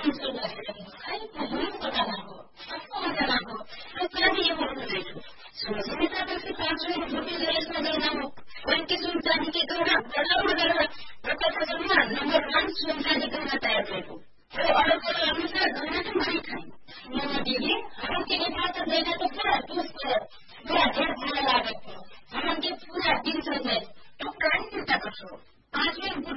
install गरिसकेको है, त्यो बताएको सबको बताएको र कति यो भन्नुहुँदैछु सोच्ने तपाईँको पाँचौँ भोटिङ रेसमा जाँदा उनकी सुनचानी की गौरव बड़ा वगैरह प्रकट नंबर 1 सुनचानी गौरव तयार भएको